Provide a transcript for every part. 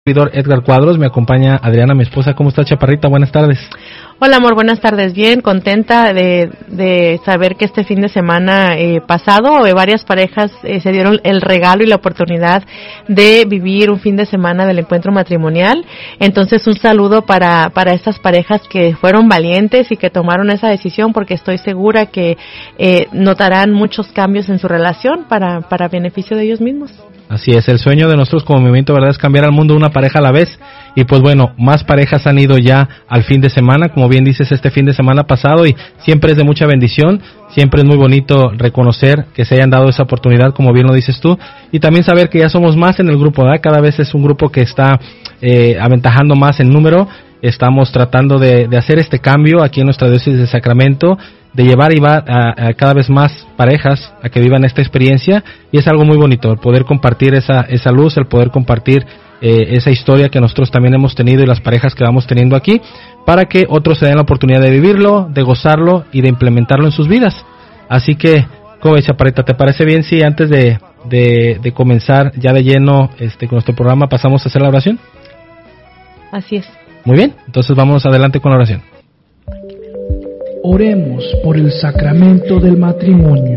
servidor Edgar Cuadros, me acompaña Adriana, mi esposa. ¿Cómo está, chaparrita? Buenas tardes. Hola, amor, buenas tardes. Bien, contenta de saber que este fin de semana pasado varias parejas se dieron el regalo y la oportunidad de vivir un fin de semana del encuentro matrimonial. Entonces, un saludo para estas parejas que fueron valientes y que tomaron esa decisión, porque estoy segura que notarán muchos cambios en su relación para beneficio de ellos mismos. Así es, el sueño de nosotros como movimiento, ¿verdad?, es cambiar al mundo una pareja a la vez. Y pues bueno, más parejas han ido ya al fin de semana, como bien dices, este fin de semana pasado, y siempre es de mucha bendición, siempre es muy bonito reconocer que se hayan dado esa oportunidad, como bien lo dices tú, y también saber que ya somos más en el grupo, ¿verdad? Cada vez es un grupo que está aventajando más en número. Estamos tratando de hacer este cambio aquí en nuestra diócesis de Sacramento, de llevar a cada vez más parejas a que vivan esta experiencia, y es algo muy bonito el poder compartir esa luz, el poder compartir esa historia que nosotros también hemos tenido y las parejas que vamos teniendo aquí, para que otros se den la oportunidad de vivirlo, de gozarlo y de implementarlo en sus vidas. Así que, ¿cómo ves, chaparrita? ¿Te parece bien si antes de comenzar ya de lleno con nuestro programa pasamos a hacer la oración? Así es. Muy bien, entonces vamos adelante con la oración. Oremos por el sacramento del matrimonio.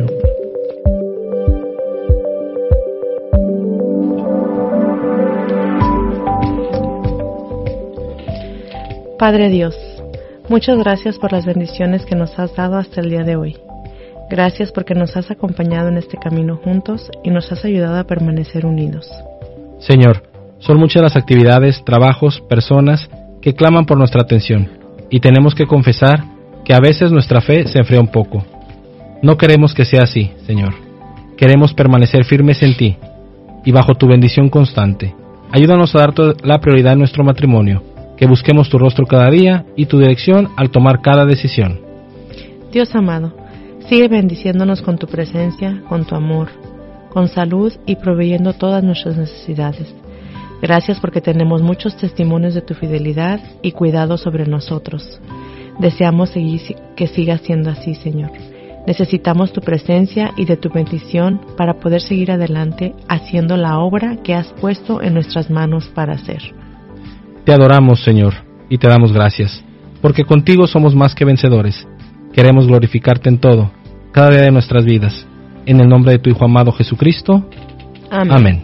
Padre Dios, muchas gracias por las bendiciones que nos has dado hasta el día de hoy. Gracias porque nos has acompañado en este camino juntos y nos has ayudado a permanecer unidos. Señor, son muchas las actividades, trabajos, personas que claman por nuestra atención, y tenemos que confesar que a veces nuestra fe se enfría un poco. No queremos que sea así, Señor. Queremos permanecer firmes en ti y bajo tu bendición constante. Ayúdanos a dar la prioridad en nuestro matrimonio, que busquemos tu rostro cada día y tu dirección al tomar cada decisión. Dios amado, sigue bendiciéndonos con tu presencia, con tu amor, con salud y proveyendo todas nuestras necesidades. Gracias porque tenemos muchos testimonios de tu fidelidad y cuidado sobre nosotros. Deseamos que siga siendo así, Señor. Necesitamos tu presencia y de tu bendición para poder seguir adelante haciendo la obra que has puesto en nuestras manos para hacer. Te adoramos, Señor, y te damos gracias, porque contigo somos más que vencedores. Queremos glorificarte en todo, cada día de nuestras vidas. En el nombre de tu Hijo amado Jesucristo. Amén. Amén.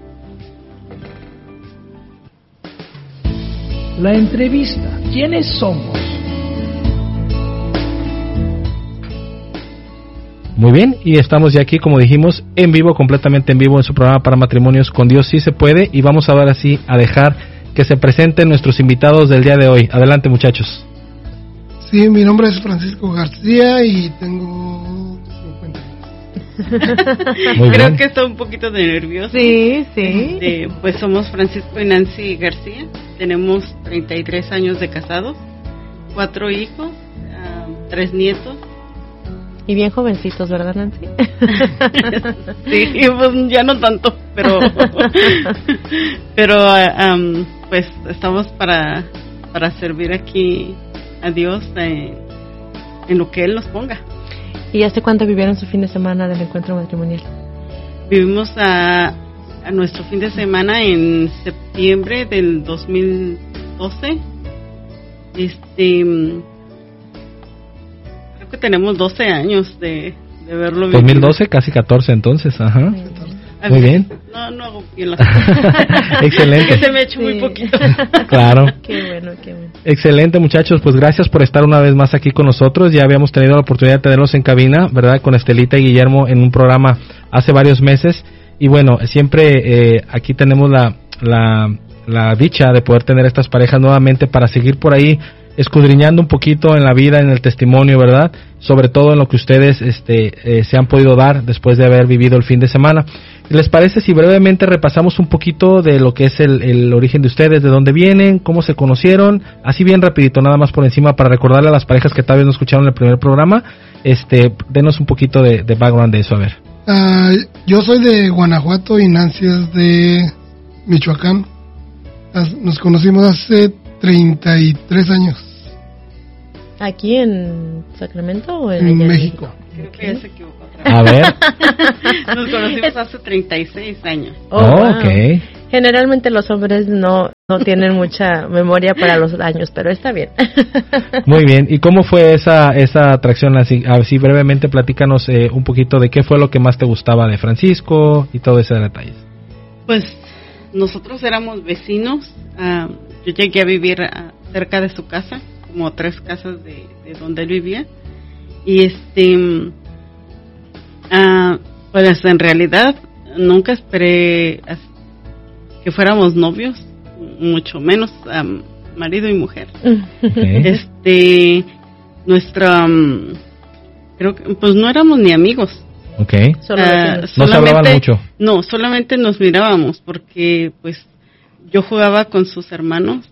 La entrevista. ¿Quiénes somos? Muy bien, y estamos ya aquí, como dijimos, en vivo, completamente en vivo en su programa para matrimonios con Dios sí se puede, y vamos ahora sí a dejar que se presenten nuestros invitados del día de hoy. Adelante, muchachos. Sí, mi nombre es Francisco García y tengo 50 años. Creo que está un poquito de nervioso. Sí. Pues somos Francisco y Nancy García, tenemos 33 años de casados, 4 hijos, 3 nietos. Y bien jovencitos, ¿verdad, Nancy? Sí, pues ya no tanto, pero pues estamos para servir aquí a Dios en lo que Él nos ponga. ¿Y hace cuánto vivieron su fin de semana del encuentro matrimonial? Vivimos a nuestro fin de semana en septiembre del 2012. Creo que tenemos 12 años de verlo. 2012, casi 14 entonces, ajá. Muy bien. No hago bien la cosa. Excelente. Se me ha hecho muy poquito. Claro. Qué bueno. Excelente, muchachos, pues gracias por estar una vez más aquí con nosotros. Ya habíamos tenido la oportunidad de tenerlos en cabina, ¿verdad?, con Estelita y Guillermo en un programa hace varios meses. Y bueno, siempre aquí tenemos la dicha de poder tener estas parejas nuevamente para seguir por ahí escudriñando un poquito en la vida, en el testimonio, ¿verdad?, sobre todo en lo que ustedes se han podido dar después de haber vivido el fin de semana. ¿Les parece si brevemente repasamos un poquito de lo que es el origen de ustedes, de dónde vienen, cómo se conocieron, así bien rapidito, nada más por encima, para recordarle a las parejas que tal vez no escucharon el primer programa, denos un poquito de background de eso, a ver. Yo soy de Guanajuato y Nancy es de Michoacán. Nos conocimos hace 33 años. ¿Aquí en Sacramento o en México? Creo que ya se equivocó. A ver. Nos conocimos hace 36 años. Oh, wow. Ok. Generalmente los hombres no tienen mucha memoria para los años, pero está bien. Muy bien. ¿Y cómo fue esa atracción? Así brevemente platícanos un poquito de qué fue lo que más te gustaba de Francisco y todo ese detalle. Pues nosotros éramos vecinos. Yo llegué a vivir cerca de su casa, como 3 casas de donde él vivía. Y pues en realidad nunca esperé que fuéramos novios, mucho menos marido y mujer. Okay. Creo que pues no éramos ni amigos. Okay. No se hablaban mucho. No, solamente nos mirábamos porque pues yo jugaba con sus hermanos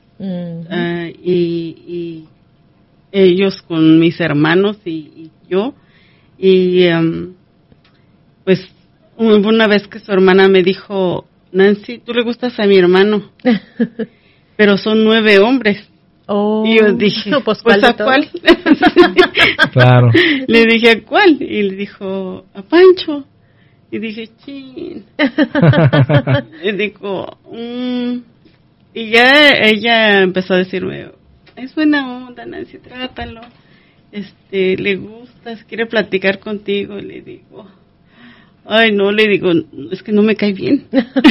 y ellos con mis hermanos y yo y pues una vez que su hermana me dijo: Nancy, tú le gustas a mi hermano, pero son 9 hombres. Oh, y yo dije, pues ¿a cuál? Claro. Le dije, ¿a cuál? Y le dijo, a Pancho. Y dije, chin. Le digo, Y ya ella empezó a decirme, es buena onda, Nancy, trátalo. Le gustas, quiere platicar contigo. Y le digo, ay, no, le digo, es que no me cae bien.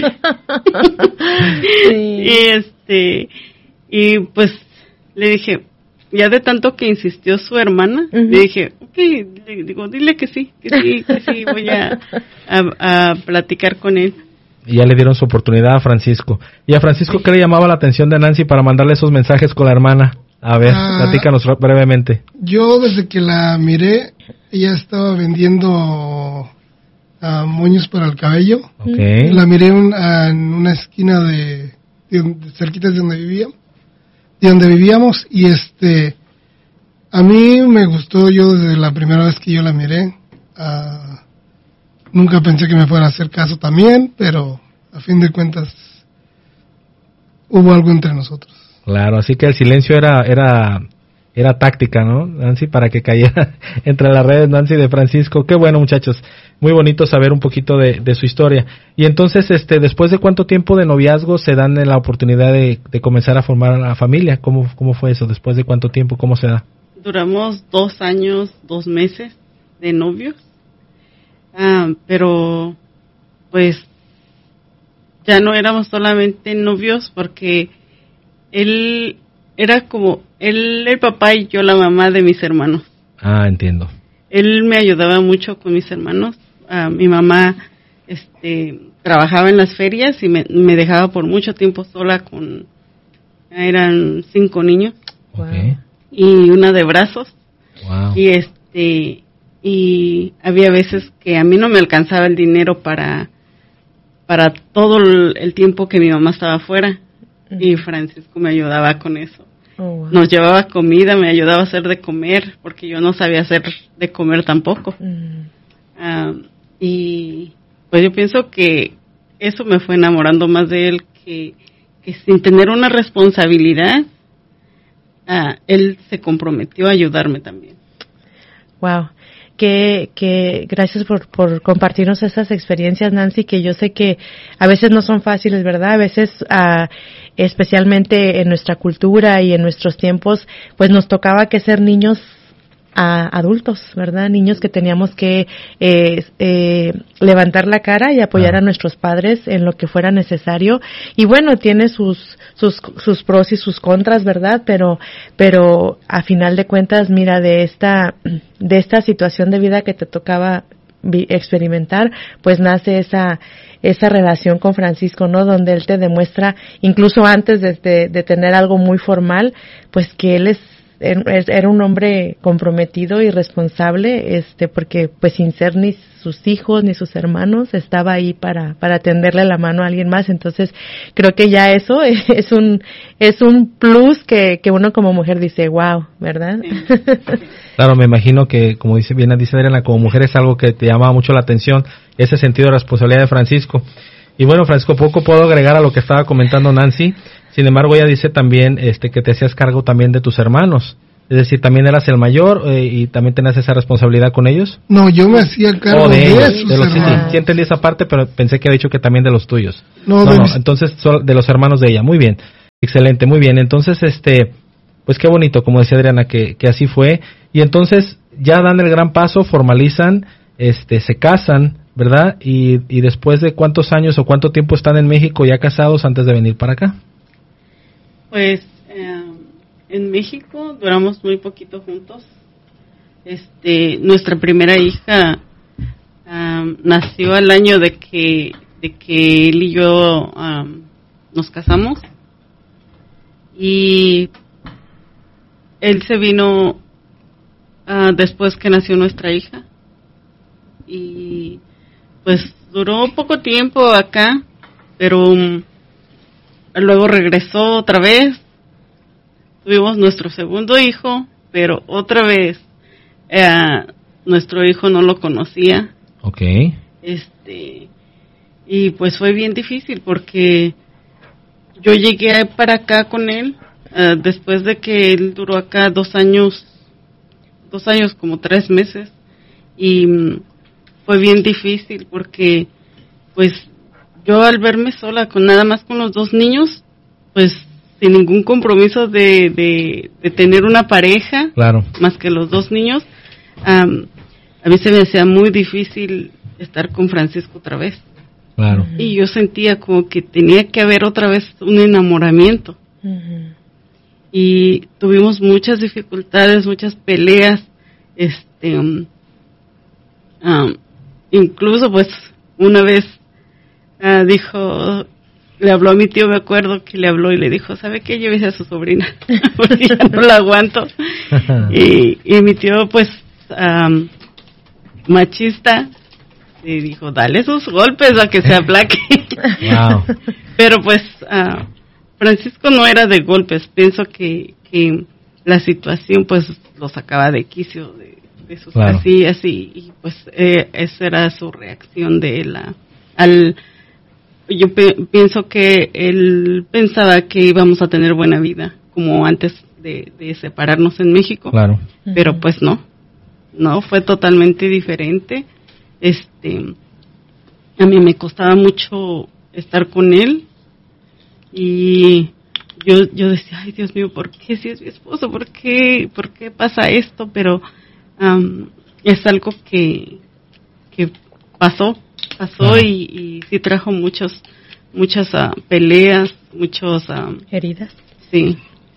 Sí. Y pues le dije, ya de tanto que insistió su hermana, le dije, okay, le digo, dile que sí, voy a platicar con él. Y ya le dieron su oportunidad a Francisco. ¿Y a Francisco qué le llamaba la atención de Nancy para mandarle esos mensajes con la hermana? A ver, platícanos brevemente. Yo desde que la miré, ella estaba vendiendo moños para el cabello. Okay. La miré en una esquina de cerquita de donde vivíamos, y a mí me gustó. Yo desde la primera vez que yo la miré, nunca pensé que me fuera a hacer caso también, pero a fin de cuentas hubo algo entre nosotros. Claro, así que el silencio era táctica, ¿no, Nancy? Para que cayera entre las redes Nancy de Francisco. Qué bueno, muchachos. Muy bonito saber un poquito de su historia. Y entonces, ¿después de cuánto tiempo de noviazgo se dan la oportunidad de comenzar a formar la familia? ¿Cómo fue eso? ¿Después de cuánto tiempo? ¿Cómo se da? Duramos 2 años, 2 meses de novios. Pero, pues, ya no éramos solamente novios, porque él era como él el papá y yo la mamá de mis hermanos. Entiendo. Él me ayudaba mucho con mis hermanos. Mi mamá trabajaba en las ferias y me dejaba por mucho tiempo sola eran 5 niños. Okay. Y una de brazos. Wow. Y había veces que a mí no me alcanzaba el dinero para todo el tiempo que mi mamá estaba afuera. Y Francisco me ayudaba con eso. Oh, wow. Nos llevaba comida, me ayudaba a hacer de comer, porque yo no sabía hacer de comer tampoco. Y pues yo pienso que eso me fue enamorando más de él, que sin tener una responsabilidad, él se comprometió a ayudarme también. Wow. Que gracias por compartirnos esas experiencias, Nancy, que yo sé que a veces no son fáciles, ¿verdad? A veces, especialmente en nuestra cultura y en nuestros tiempos, pues nos tocaba que ser niños adultos, ¿verdad? Niños que teníamos que levantar la cara y apoyar a nuestros padres en lo que fuera necesario. Y bueno, tiene sus pros y sus contras, ¿verdad? Pero a final de cuentas, mira, de esta situación de vida que te tocaba experimentar, pues nace esa relación con Francisco, ¿no? Donde él te demuestra, incluso antes de tener algo muy formal, pues que él era un hombre comprometido y responsable, porque pues sin ser ni sus hijos ni sus hermanos, estaba ahí para tenderle la mano a alguien más. Entonces creo que ya eso es un plus que uno como mujer dice, wow, ¿verdad? Sí. Claro, me imagino que, como dice Adriana, como mujer es algo que te llamaba mucho la atención, ese sentido de responsabilidad de Francisco. Y bueno, Francisco, poco puedo agregar a lo que estaba comentando Nancy. Sin embargo, ella dice también que te hacías cargo también de tus hermanos. Es decir, ¿también eras el mayor y también tenías esa responsabilidad con ellos? No, yo me hacía cargo de ellos, sus hermanos. Sí entendí esa parte, pero pensé que había dicho que también de los tuyos. No, entonces de los hermanos de ella. Muy bien, excelente, muy bien. Entonces, pues qué bonito, como decía Adriana, que así fue. Y entonces ya dan el gran paso, formalizan, se casan, ¿verdad? Y después de ¿cuántos años o cuánto tiempo están en México ya casados antes de venir para acá? Pues en México duramos muy poquito juntos. Nuestra primera hija nació al año de que él y yo nos casamos, y él se vino después que nació nuestra hija, y pues duró poco tiempo acá, pero luego regresó otra vez. Tuvimos nuestro segundo hijo, pero otra vez nuestro hijo no lo conocía. Okay. Y pues fue bien difícil porque yo llegué para acá con él después de que él duró acá 2 años como 3 meses, y fue bien difícil porque pues yo al verme sola nada más con los 2 niños, pues sin ningún compromiso de tener una pareja, claro, más que los 2 niños, a mí se me hacía muy difícil estar con Francisco otra vez. Claro. Y yo sentía como que tenía que haber otra vez un enamoramiento. Uh-huh. Y tuvimos muchas dificultades, muchas peleas, incluso pues una vez le habló a mi tío, me acuerdo que le habló y le dijo, ¿sabe qué? Llévese a su sobrina, porque ya no la aguanto. y mi tío, pues, machista, le dijo, dale sus golpes a que se aplaque. Wow. Pero pues, Francisco no era de golpes, pienso que la situación pues lo sacaba de quicio, de sus claro, casillas, y pues esa era su reacción de él yo pienso que él pensaba que íbamos a tener buena vida, como antes de separarnos en México. Claro. Pero pues no, fue totalmente diferente. A mí me costaba mucho estar con él, y yo decía, ay Dios mío, ¿por qué si es mi esposo? ¿Por qué pasa esto? Pero es algo que pasó y sí trajo muchas peleas, heridas. Sí.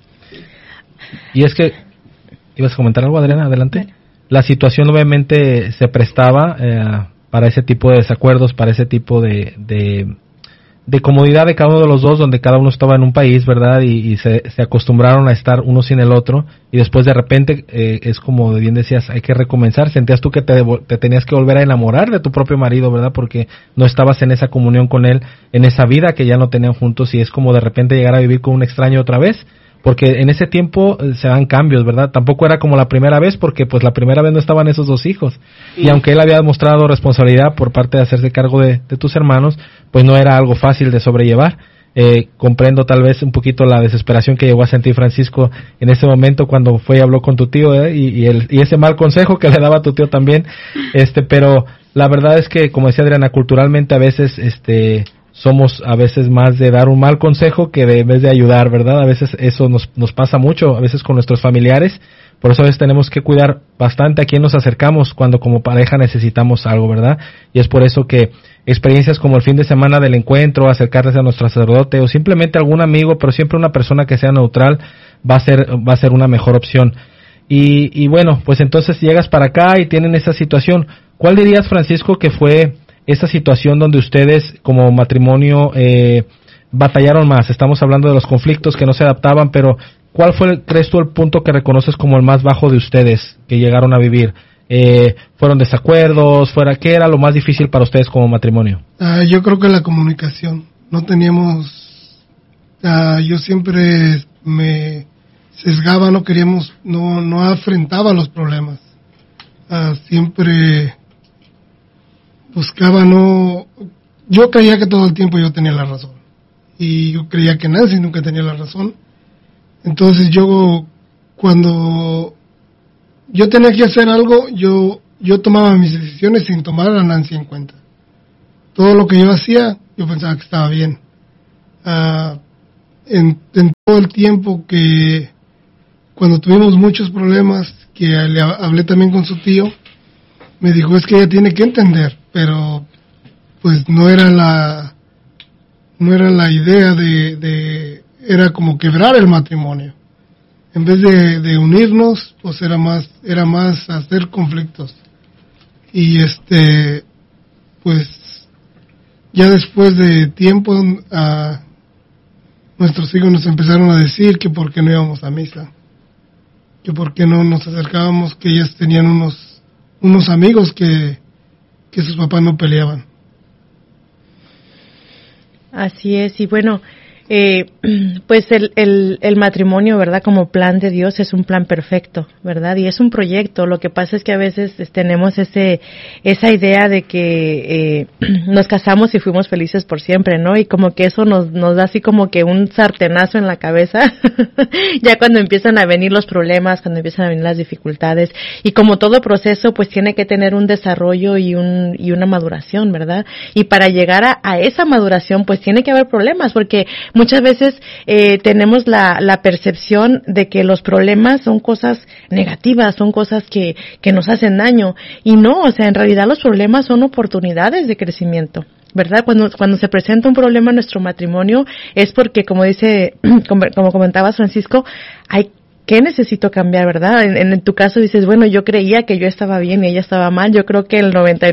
Y es que, ¿ibas a comentar algo, Adriana? Adelante. Bueno. La situación obviamente se prestaba para ese tipo de desacuerdos, para ese tipo de comodidad de cada uno de los dos, donde cada uno estaba en un país, ¿verdad? Y se acostumbraron a estar uno sin el otro, y después de repente, es como bien decías, hay que recomenzar. Sentías tú que te tenías que volver a enamorar de tu propio marido, ¿verdad? Porque no estabas en esa comunión con él, en esa vida que ya no tenían juntos, y es como de repente llegar a vivir con un extraño otra vez, porque en ese tiempo se dan cambios, ¿verdad? Tampoco era como la primera vez, porque pues la primera vez no estaban esos 2 hijos. Sí. Y aunque él había mostrado responsabilidad por parte de hacerse cargo de tus hermanos, pues no era algo fácil de sobrellevar. Comprendo tal vez un poquito la desesperación que llegó a sentir Francisco en ese momento cuando fue y habló con tu tío, y ese mal consejo que le daba a tu tío también. Pero la verdad es que, como decía Adriana, culturalmente a veces somos a veces más de dar un mal consejo que en vez de ayudar, ¿verdad? A veces eso nos pasa mucho, a veces con nuestros familiares. Por eso a veces tenemos que cuidar bastante a quién nos acercamos cuando como pareja necesitamos algo, ¿verdad? Y es por eso que experiencias como el fin de semana del encuentro, acercarse a nuestro sacerdote o simplemente algún amigo, pero siempre una persona que sea neutral, va a ser una mejor opción. Y bueno, pues entonces llegas para acá y tienen esa situación. ¿Cuál dirías, Francisco, que fue esa situación donde ustedes como matrimonio batallaron más? Estamos hablando de los conflictos que no se adaptaban, pero ¿cuál fue, crees tú, el punto que reconoces como el más bajo de ustedes que llegaron a vivir? ¿Fueron desacuerdos? ¿Qué era lo más difícil para ustedes como matrimonio? Yo creo que la comunicación. No teníamos... yo siempre me sesgaba, no afrontaba los problemas. Siempre buscaba yo creía que todo el tiempo yo tenía la razón, y yo creía que Nancy nunca tenía la razón. Entonces yo cuando yo tenía que hacer algo, yo tomaba mis decisiones sin tomar a Nancy en cuenta. Todo lo que yo hacía, yo pensaba que estaba bien. En todo el tiempo que, cuando tuvimos muchos problemas, que le hablé también con su tío, me dijo, es que ella tiene que entender, pero pues no era la idea era como quebrar el matrimonio. En vez de unirnos, pues era más hacer conflictos. Y pues ya después de tiempo, nuestros hijos nos empezaron a decir que por qué no íbamos a misa, que por qué no nos acercábamos, que ellas tenían unos amigos que sus papás no peleaban. Así es, y bueno, pues el matrimonio, ¿verdad? Como plan de Dios es un plan perfecto, ¿verdad? Y es un proyecto. Lo que pasa es que a veces tenemos esa idea de que nos casamos y fuimos felices por siempre, ¿no? Y como que eso nos da así como que un sartenazo en la cabeza, ya cuando empiezan a venir los problemas, cuando empiezan a venir las dificultades. Y como todo proceso, pues tiene que tener un desarrollo y una maduración, ¿verdad? Y para llegar a esa maduración, pues tiene que haber problemas, porque muchas veces tenemos la percepción de que los problemas son cosas negativas, son cosas que nos hacen daño. Y no, o sea, en realidad los problemas son oportunidades de crecimiento, ¿verdad? Cuando se presenta un problema en nuestro matrimonio es porque, como comentabas, Francisco, ¿qué necesito cambiar, verdad? En tu caso dices, bueno, yo creía que yo estaba bien y ella estaba mal. Yo creo que el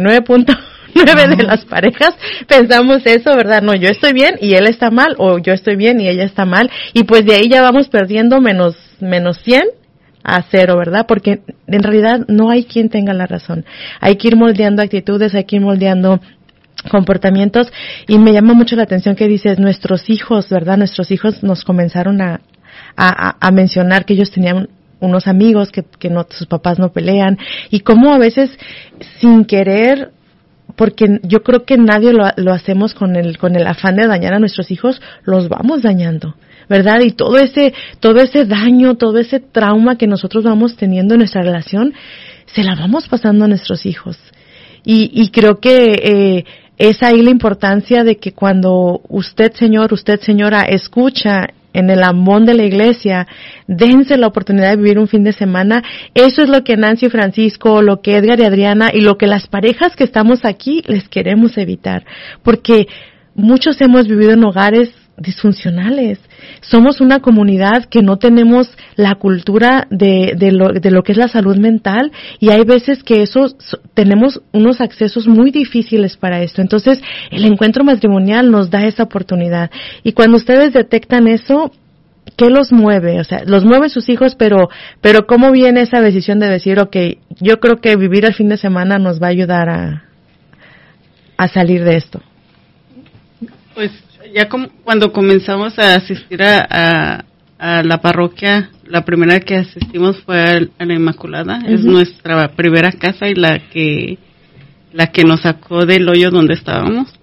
99.9 de las parejas pensamos eso, ¿verdad? No, yo estoy bien y él está mal, o yo estoy bien y ella está mal. Y pues de ahí ya vamos perdiendo menos 100 a 0, ¿verdad? Porque en realidad no hay quien tenga la razón. Hay que ir moldeando actitudes, hay que ir moldeando comportamientos. Y me llama mucho la atención que dices, nuestros hijos, ¿verdad? Nuestros hijos nos comenzaron a mencionar que ellos tenían unos amigos que no, sus papás no pelean, y cómo a veces sin querer, porque yo creo que nadie lo hacemos con el afán de dañar a nuestros hijos, los vamos dañando, ¿verdad? Y todo ese daño, todo ese trauma que nosotros vamos teniendo en nuestra relación, se la vamos pasando a nuestros hijos. Y creo que es ahí la importancia de que cuando usted, señor, usted, señora, escucha en el amón de la iglesia, dense la oportunidad de vivir un fin de semana. Eso es lo que Nancy y Francisco, lo que Edgar y Adriana y lo que las parejas que estamos aquí les queremos evitar, porque muchos hemos vivido en hogares disfuncionales. Somos una comunidad que no tenemos la cultura de lo que es la salud mental, y hay veces que tenemos unos accesos muy difíciles para esto. Entonces, el encuentro matrimonial nos da esa oportunidad. Y cuando ustedes detectan eso, ¿qué los mueve? O sea, los mueve sus hijos, pero ¿cómo viene esa decisión de decir, okay, yo creo que vivir el fin de semana nos va a ayudar a salir de esto? Pues ya cuando comenzamos a asistir a la parroquia, la primera que asistimos fue a la Inmaculada. Uh-huh. Es nuestra primera casa y la que nos sacó del hoyo donde estábamos.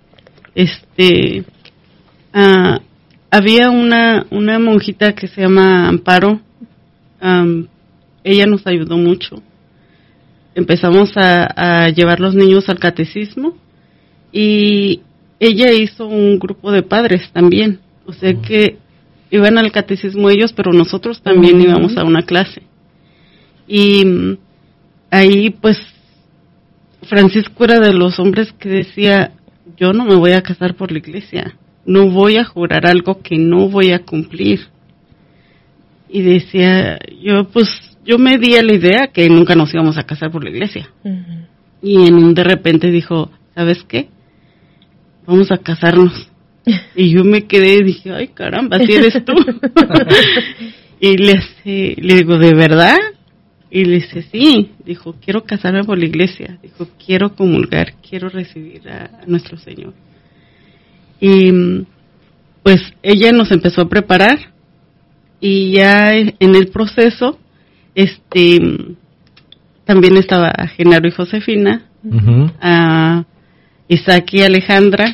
Había una monjita que se llama Amparo. Ella nos ayudó mucho. Empezamos a llevar los niños al catecismo, y ella hizo un grupo de padres también, o sea que iban al catecismo ellos, pero nosotros también íbamos a una clase. Y ahí pues Francisco era de los hombres que decía, yo no me voy a casar por la iglesia, no voy a jurar algo que no voy a cumplir. Y decía, yo me di a la idea que nunca nos íbamos a casar por la iglesia. Uh-huh. Y de repente dijo, ¿sabes qué? Vamos a casarnos. Y yo me quedé y dije, ay caramba, ¿sí eres tú? Y le digo, ¿de verdad? Y le dice, sí. Dijo, quiero casarme por la iglesia. Dijo, quiero comulgar, quiero recibir a nuestro Señor. Y pues ella nos empezó a preparar, y ya en el proceso también estaba Genaro y Josefina, uh-huh. Isaac y Alejandra,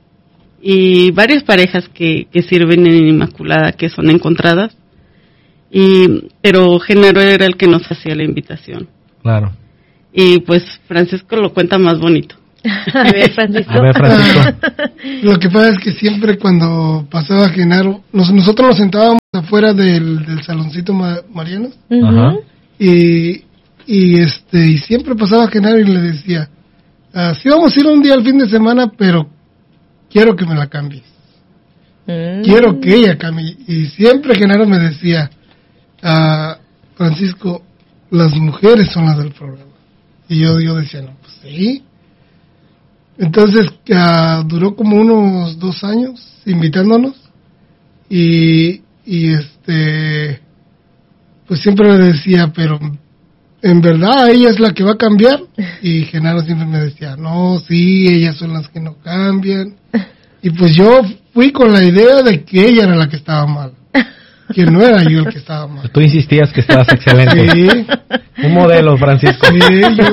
y varias parejas que sirven en Inmaculada, que son encontradas. Pero Genaro era el que nos hacía la invitación. Claro. Y pues Francisco lo cuenta más bonito. A ver, Francisco. Lo que pasa es que siempre cuando pasaba Genaro, nosotros nos sentábamos afuera del saloncito Mariano. Ajá. Y siempre pasaba Genaro y le decía, sí vamos a ir un día al fin de semana, pero quiero que me la cambies. Quiero que ella cambie. Y siempre Genaro me decía, Francisco, las mujeres son las del problema. Y yo decía, no, pues sí. Entonces duró como unos 2 años invitándonos y pues siempre me decía, pero en verdad ella es la que va a cambiar. Y Genaro siempre me decía, no, sí, ellas son las que no cambian. Y pues yo fui con la idea de que ella era la que estaba mal, que no era yo el que estaba mal. Tú insistías que estabas excelente. Sí. Un modelo, Francisco. Sí,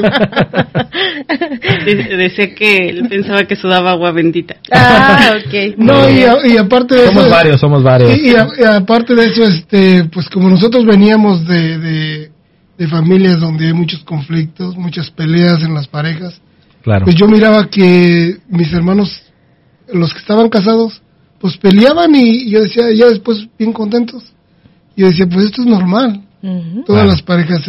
Decía que él pensaba que sudaba agua bendita. Ok. No, y aparte de eso... Somos varios. Y aparte de eso, pues como nosotros veníamos de familias donde hay muchos conflictos, muchas peleas en las parejas, Claro. pues yo miraba que mis hermanos, los que estaban casados, pues peleaban y yo decía, ya después bien contentos. Y yo decía, pues esto es normal. Uh-huh. Todas las parejas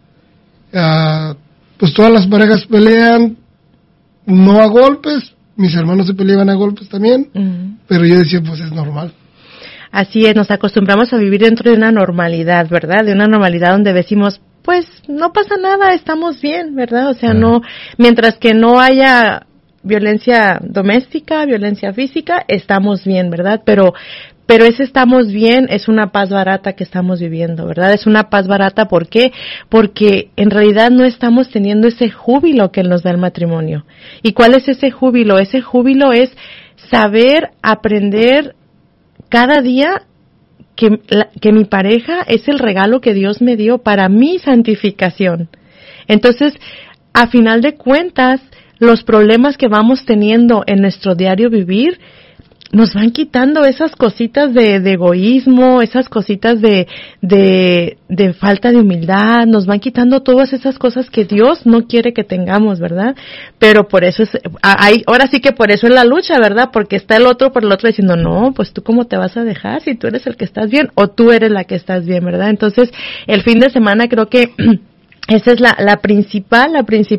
pues todas las parejas pelean, no a golpes, mis hermanos se peleaban a golpes también, pero yo decía, pues es normal. Así es, nos acostumbramos a vivir dentro de una normalidad, ¿verdad? De una normalidad donde decimos, pues no pasa nada, estamos bien, ¿verdad? O sea, no, mientras que no haya violencia doméstica, violencia física, estamos bien, ¿verdad? Pero ese estamos bien es una paz barata que estamos viviendo, ¿verdad? Es una paz barata, ¿por qué? Porque en realidad no estamos teniendo ese júbilo que nos da el matrimonio. ¿Y cuál es ese júbilo? Ese júbilo es saber aprender cada día que mi pareja es el regalo que Dios me dio para mi santificación. Entonces, a final de cuentas, los problemas que vamos teniendo en nuestro diario vivir nos van quitando esas cositas de egoísmo, esas cositas de falta de humildad, nos van quitando todas esas cosas que Dios no quiere que tengamos, ¿verdad? Pero por eso ahora sí que por eso es la lucha, ¿verdad? Porque está el otro por el otro diciendo, no, pues tú cómo te vas a dejar si tú eres el que estás bien o tú eres la que estás bien, ¿verdad? Entonces, el fin de semana creo que esa es la principal,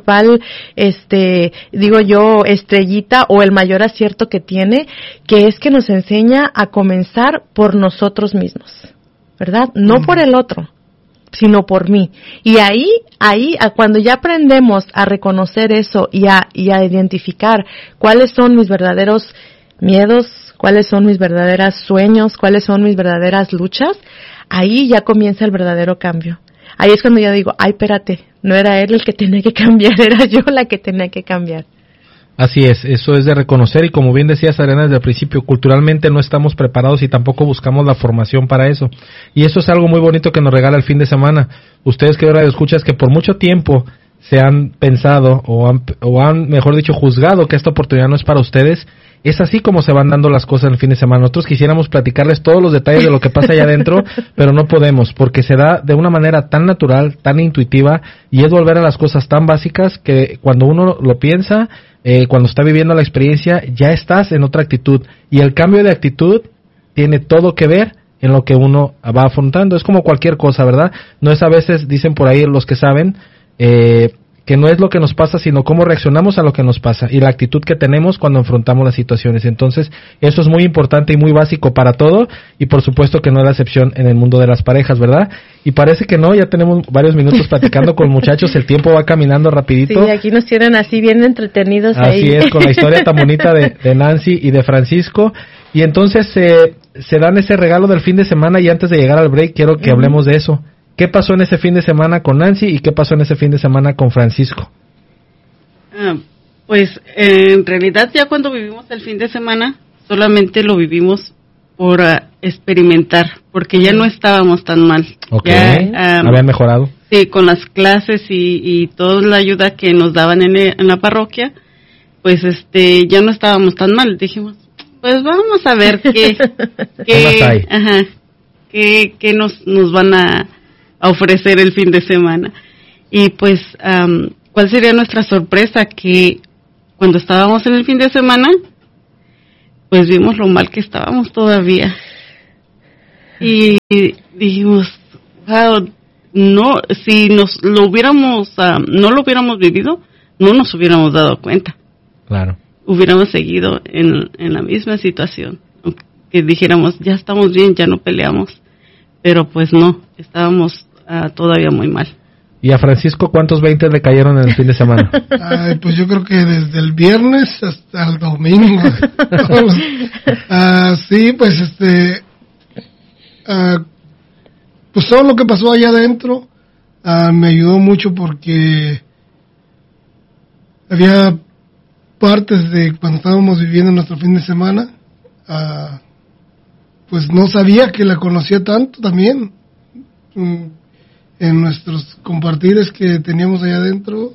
digo yo, estrellita o el mayor acierto que tiene, que es que nos enseña a comenzar por nosotros mismos, ¿verdad? No por el otro, sino por mí. Y ahí, cuando ya aprendemos a reconocer eso y a identificar cuáles son mis verdaderos miedos, cuáles son mis verdaderos sueños, cuáles son mis verdaderas luchas, ahí ya comienza el verdadero cambio. Ahí es cuando yo digo, ay, espérate, no era él el que tenía que cambiar, era yo la que tenía que cambiar. Así es, eso es de reconocer y como bien decías, Adriana, desde el principio, culturalmente no estamos preparados y tampoco buscamos la formación para eso. Y eso es algo muy bonito que nos regala el fin de semana. Ustedes que ahora escuchas que por mucho tiempo se han pensado o han, mejor dicho, juzgado que esta oportunidad no es para ustedes, es así como se van dando las cosas en el fin de semana. Nosotros quisiéramos platicarles todos los detalles de lo que pasa allá adentro, pero no podemos, porque se da de una manera tan natural, tan intuitiva, y es volver a las cosas tan básicas que cuando uno lo piensa, cuando está viviendo la experiencia, ya estás en otra actitud. Y el cambio de actitud tiene todo que ver en lo que uno va afrontando. Es como cualquier cosa, ¿verdad? No es a veces, dicen por ahí los que saben, que no es lo que nos pasa, sino cómo reaccionamos a lo que nos pasa y la actitud que tenemos cuando enfrentamos las situaciones. Entonces, eso es muy importante y muy básico para todo, y por supuesto que no es la excepción en el mundo de las parejas, ¿verdad? Y parece que no, ya tenemos varios minutos platicando con muchachos, el tiempo va caminando rapidito. Sí, aquí nos tienen así bien entretenidos ahí. Así es, con la historia tan bonita de Nancy y de Francisco. Y entonces se dan ese regalo del fin de semana, y antes de llegar al break quiero que hablemos de eso. ¿Qué pasó en ese fin de semana con Nancy y qué pasó en ese fin de semana con Francisco? Pues en realidad ya cuando vivimos el fin de semana solamente lo vivimos por experimentar, porque ya no estábamos tan mal. Okay. Ya, ¿habían mejorado? Sí, con las clases y toda la ayuda que nos daban en la parroquia, pues ya no estábamos tan mal. Dijimos, pues vamos a ver qué más hay. Ajá. qué nos van a ofrecer el fin de semana. Y pues, ¿cuál sería nuestra sorpresa? Que cuando estábamos en el fin de semana, pues vimos lo mal que estábamos todavía. Y dijimos, wow, no, si no lo hubiéramos vivido, no nos hubiéramos dado cuenta. Claro. Hubiéramos seguido en la misma situación. Que dijéramos, ya estamos bien, ya no peleamos. Pero pues no, estábamos todavía muy mal. ¿Y a Francisco cuántos 20 le cayeron en el fin de semana? Pues yo creo que desde el viernes hasta el domingo. Sí, pues pues todo lo que pasó allá adentro me ayudó mucho, porque había partes de cuando estábamos viviendo nuestro fin de semana, pues no sabía que la conocía tanto también. En nuestros compartires que teníamos allá adentro,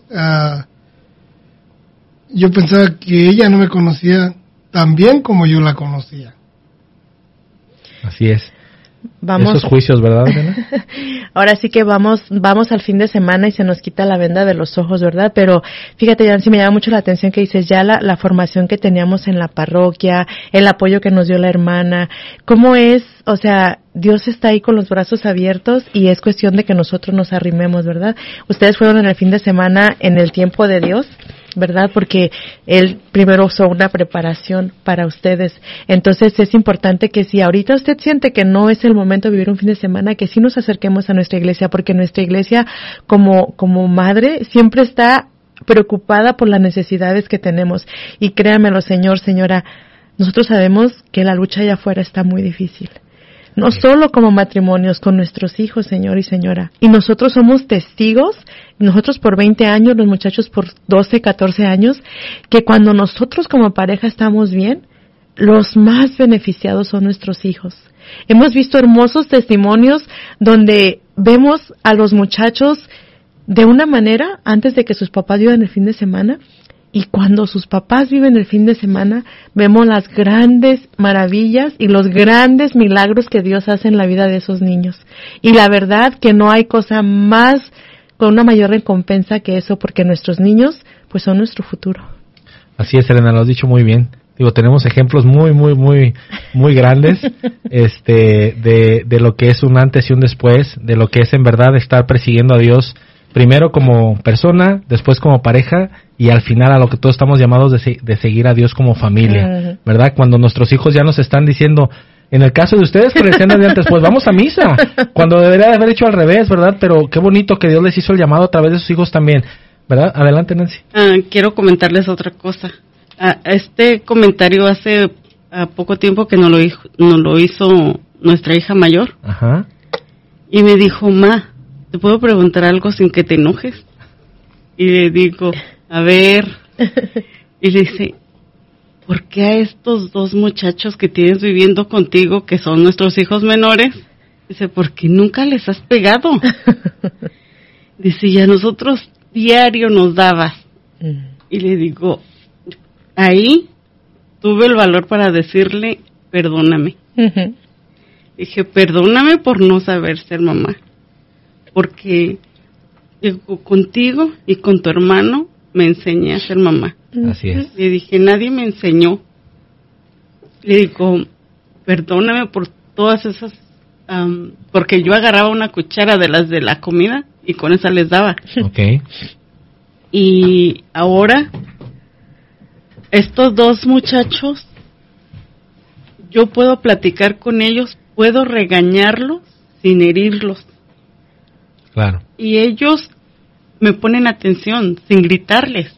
yo pensaba que ella no me conocía tan bien como yo la conocía. Así es. Vamos. Esos juicios, ¿verdad, Elena? Ahora sí que vamos al fin de semana y se nos quita la venda de los ojos, ¿verdad? Pero fíjate, Yancy, me llama mucho la atención que dices ya la formación que teníamos en la parroquia, el apoyo que nos dio la hermana. ¿Cómo es? O sea, Dios está ahí con los brazos abiertos y es cuestión de que nosotros nos arrimemos, ¿verdad? Ustedes fueron en el fin de semana en el tiempo de Dios, ¿verdad? Porque Él primero usó una preparación para ustedes. Entonces es importante que si ahorita usted siente que no es el momento de vivir un fin de semana, que sí nos acerquemos a nuestra iglesia, porque nuestra iglesia como madre siempre está preocupada por las necesidades que tenemos. Y créanmelo, señora, nosotros sabemos que la lucha allá afuera está muy difícil. No solo como matrimonios, con nuestros hijos, señor y señora. Y nosotros somos testigos, nosotros por 20 años, los muchachos por 12, 14 años, que cuando nosotros como pareja estamos bien, los más beneficiados son nuestros hijos. Hemos visto hermosos testimonios donde vemos a los muchachos de una manera antes de que sus papás vivan el fin de semana. Y cuando sus papás viven el fin de semana, vemos las grandes maravillas y los grandes milagros que Dios hace en la vida de esos niños. Y la verdad que no hay cosa más, con una mayor recompensa que eso, porque nuestros niños, pues son nuestro futuro. Así es, Elena, lo has dicho muy bien. Digo, tenemos ejemplos muy grandes, de lo que es un antes y un después, de lo que es en verdad estar persiguiendo a Dios, primero como persona, después como pareja, y al final a lo que todos estamos llamados de seguir a Dios como familia, ¿verdad? Cuando nuestros hijos ya nos están diciendo, en el caso de ustedes que recién de antes, pues vamos a misa, cuando debería de haber hecho al revés, ¿verdad? Pero qué bonito que Dios les hizo el llamado a través de sus hijos también, ¿verdad? Adelante, Nancy. Quiero comentarles otra cosa. Este comentario hace poco tiempo que nos lo hizo nuestra hija mayor. Ajá. Y me dijo, Ma, ¿te puedo preguntar algo sin que te enojes? Y le digo, a ver. Y le dice, ¿por qué a estos dos muchachos que tienes viviendo contigo, que son nuestros hijos menores? Dice, porque nunca les has pegado. Dice, y a nosotros diario nos dabas. Y le digo, ahí tuve el valor para decirle, perdóname. Dije, perdóname por no saber ser mamá. Porque contigo y con tu hermano me enseñé a ser mamá. Así es. Le dije, nadie me enseñó. Le digo, perdóname por todas esas, porque yo agarraba una cuchara de las de la comida y con esa les daba. Okay. Y ahora, estos dos muchachos, yo puedo platicar con ellos, puedo regañarlos sin herirlos. Claro. Y ellos me ponen atención sin gritarles.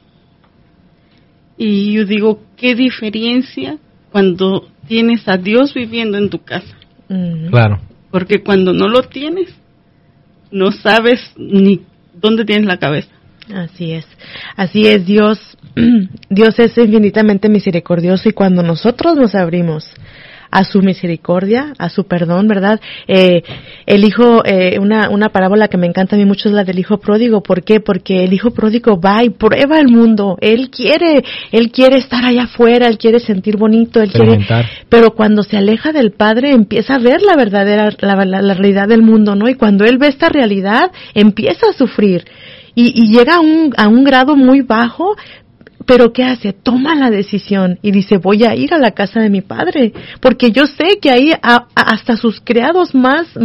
Y yo digo, ¿qué diferencia cuando tienes a Dios viviendo en tu casa? Claro. Porque cuando no lo tienes, no sabes ni dónde tienes la cabeza. Así es, Dios es infinitamente misericordioso, y cuando nosotros nos abrimos a su misericordia, a su perdón, ¿verdad? El hijo, una parábola que me encanta a mí mucho es la del hijo pródigo. ¿Por qué? Porque el hijo pródigo va y prueba el mundo. Él quiere estar allá afuera, él quiere sentir bonito, pero cuando se aleja del padre empieza a ver la verdadera, la realidad del mundo, ¿no? Y cuando él ve esta realidad, empieza a sufrir. Y llega a un grado muy bajo. Pero ¿qué hace? Toma la decisión y dice, voy a ir a la casa de mi padre, porque yo sé que ahí hasta sus criados más